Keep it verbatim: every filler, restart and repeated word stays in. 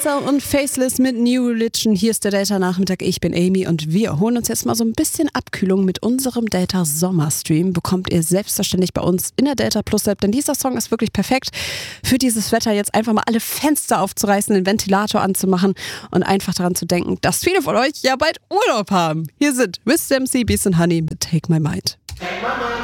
Tiesto und Faceless mit New Religion. Hier ist der Data-Nachmittag. Ich bin Amy und wir holen uns jetzt mal so ein bisschen Abkühlung mit unserem Data-Sommerstream. Bekommt ihr selbstverständlich bei uns in der Data Plus App, denn dieser Song ist wirklich perfekt für dieses Wetter. Jetzt einfach mal alle Fenster aufzureißen, den Ventilator anzumachen und einfach daran zu denken, dass viele von euch ja bald Urlaub haben. Hier sind Miss M C, Beast and Honey mit Take My Mind.